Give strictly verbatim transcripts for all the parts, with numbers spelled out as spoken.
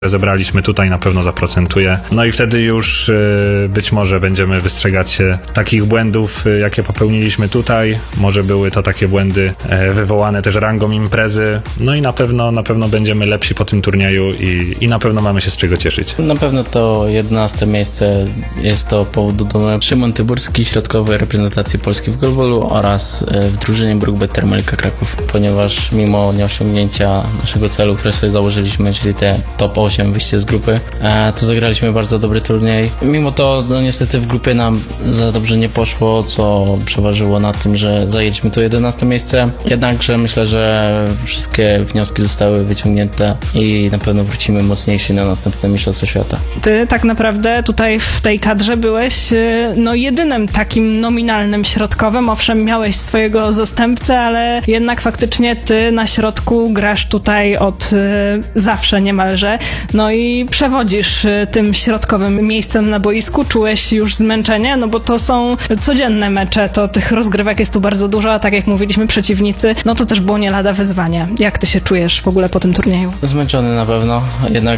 zebraliśmy tutaj, na pewno zaprocentuje. No i wtedy już y, być może będziemy wystrzegać się takich błędów, y, jakie popełniliśmy tutaj. Może były to takie błędy y, wywołane też rangą imprezy. No i na pewno na pewno będziemy lepsi po tym turnieju i, i na pewno mamy się z czego cieszyć. Na pewno to jedenaste miejsce jest to powód do Szymon Tyburski, środkowej reprezentacji Polski w golbolu oraz w drużynie Brookbet Termalika Kraków, ponieważ mimo nieosiągnięcia naszego celu, który sobie założyliśmy, czyli te top osiem, wyjście z grupy, to zagraliśmy bardzo dobry turniej. Mimo to no niestety w grupie nam za dobrze nie poszło, co przeważyło na tym, że zajęliśmy to jedenaste miejsce. Jednakże myślę, że wszystkie wnioski zostały wyciągnięte i na pewno wrócimy mocniejsi na następne Mistrzostwa Świata. Ty tak naprawdę tutaj w tej kadrze byłeś no jedynym takim nominalnym środkowym. Owszem, miałeś swojego zastępcę, ale jednak faktycznie ty na środku grasz tutaj od y, zawsze niemalże. No i przewodzisz y, tym środkowym miejscem na boisku. Czułeś już zmęczenie? No bo to są codzienne mecze, to tych rozgrywek jest tu bardzo dużo, a tak jak mówiliśmy przeciwnicy, no to też było nie lada wyzwanie. Jak ty się czujesz w ogóle po tym turnieju? Zmęczony na pewno. Jednak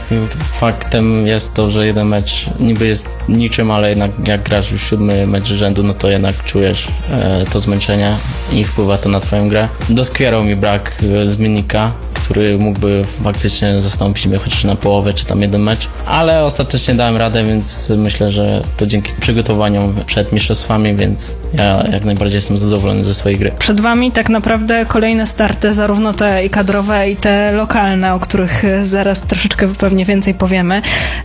faktem jest to, że jeden mecz niby jest niczym, ale jednak jak grasz już siódmy mecz rzędu, no to jednak czujesz e, to zmęczenie i wpływa to na twoją grę. Doskwierał mi brak e, zmiennika, który mógłby faktycznie zastąpić mnie chociaż na połowę, czy tam jeden mecz, ale ostatecznie dałem radę, więc myślę, że to dzięki przygotowaniom przed mistrzostwami, więc ja jak najbardziej jestem zadowolony ze swojej gry. Przed wami tak naprawdę kolejne starty, zarówno te i kadrowe, i te lokalne, o których zaraz troszeczkę pewnie więcej powiemy.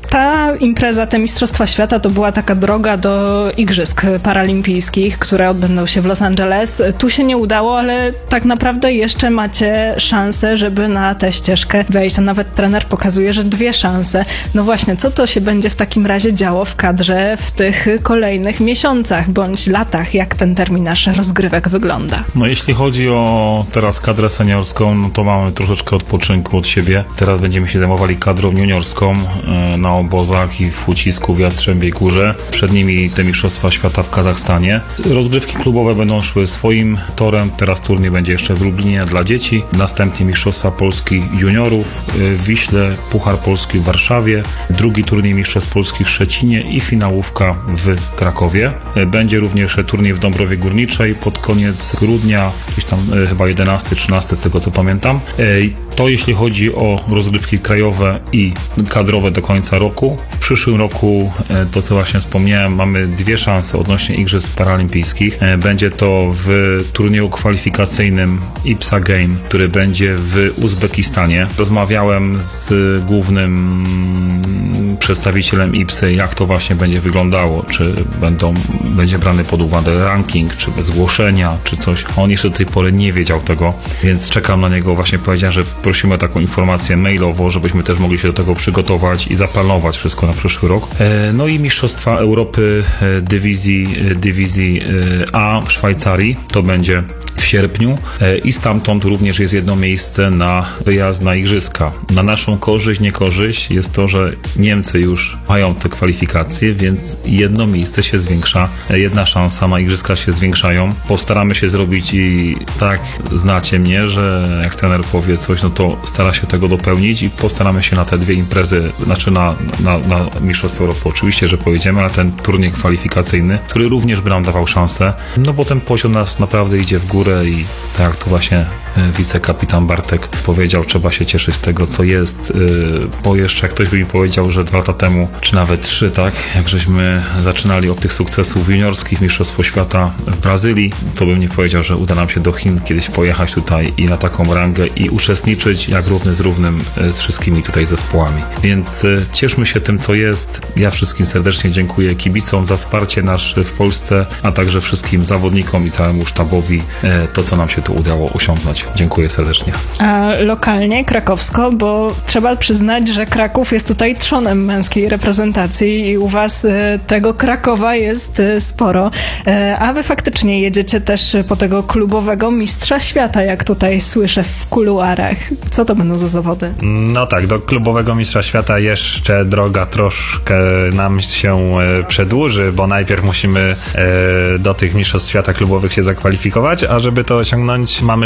Ta impreza, te Mistrzostwa Świata to była taka droga do Igrzysk Paralimpijskich, które odbędą się w Los Angeles. Tu się nie udało, ale tak naprawdę jeszcze macie szansę, żeby na tę ścieżkę wejść. A nawet trener pokazuje, że dwie szanse. No właśnie, co to się będzie w takim razie działo w kadrze w tych kolejnych miesiącach bądź latach? Jak ten terminarz rozgrywek wygląda? No jeśli chodzi o teraz kadrę seniorską, no to mamy troszeczkę odpoczynku od siebie. Teraz będziemy się zajmowali kadrą juniorską na obozach i w ucisku w Jastrzębiej Górze. Przed nimi te Mistrzostwa Świata w Kazachstanie. Rozgrywki klubowe będą szły swoim torem. Teraz turniej będzie jeszcze w Lublinie dla dzieci. Następnie Mistrzostwa Polski juniorów w Wiśle, Puchar Polski w Warszawie, drugi turniej Mistrzostw Polskich w Szczecinie i finałówka w Krakowie. Będzie również turniej w Dąbrowie Górniczej pod koniec grudnia, gdzieś tam chyba jedenasty trzynasty z tego co pamiętam. To jeśli chodzi o rozgrywki krajowe i kadrowe do końca roku. W przyszłym roku, to co właśnie wspomniałem, mamy dwie szanse odnośnie Igrzysk Paralimpijskich. Będzie to w turnieju kwalifikacyjnym I P S A Game, który będzie w Uzbekistanie. Rozmawiałem z głównym przedstawicielem I P S A, jak to właśnie będzie wyglądało, czy będą, będzie brany pod uwagę ranking, czy bez zgłoszenia, czy coś. On jeszcze do tej pory nie wiedział tego, więc czekam na niego. Właśnie powiedziałem, że prosimy o taką informację mailowo, żebyśmy też mogli się do tego przygotować i zaplanować wszystko na przyszły rok. No i Mistrzostwa Europy dywizji, dywizji A w Szwajcarii, to będzie w sierpniu i stamtąd również jest jedno miejsce na wyjazd na Igrzyska. Na naszą korzyść, niekorzyść jest to, że Niemcy już mają te kwalifikacje, więc jedno miejsce się zwiększa, jedna szansa na Igrzyska się zwiększają. Postaramy się zrobić i tak znacie mnie, że jak trener powie coś, no to stara się tego dopełnić i postaramy się na te dwie imprezy, znaczy na, na, na Mistrzostwo Europy oczywiście, że pojedziemy, ale ten turniej kwalifikacyjny, który również by nam dawał szansę, no bo ten poziom nas naprawdę idzie w górę i tak jak tu właśnie wicekapitan Bartek powiedział, trzeba się cieszyć z tego, co jest, bo jeszcze jak ktoś by mi powiedział, że dwa lata temu, czy nawet trzy, tak, jak żeśmy zaczynali od tych sukcesów juniorskich, Mistrzostwo Świata w Brazylii, to bym nie powiedział, że uda nam się do Chin kiedyś pojechać tutaj i na taką rangę i uczestniczyć jak równy z równym z wszystkimi tutaj zespołami. Więc cieszmy się tym, co jest. Ja wszystkim serdecznie dziękuję kibicom za wsparcie nasz w Polsce, a także wszystkim zawodnikom i całemu sztabowi to, co nam się tu udało osiągnąć. Dziękuję serdecznie. A lokalnie, krakowsko, bo trzeba przyznać, że Kraków jest tutaj trzonem męskiej reprezentacji i u was tego Krakowa jest sporo. A wy faktycznie jedziecie też po tego klubowego mistrza świata, jak tutaj słyszę w kuluarach. Co to będą za zawody? No tak, do klubowego mistrza świata jeszcze droga troszkę nam się przedłuży, bo najpierw musimy do tych mistrzostw świata klubowych się zakwalifikować, a żeby to osiągnąć, mamy szansę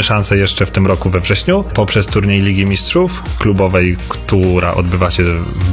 jeszcze w tym roku we wrześniu poprzez turniej Ligi Mistrzów klubowej, która odbywa się w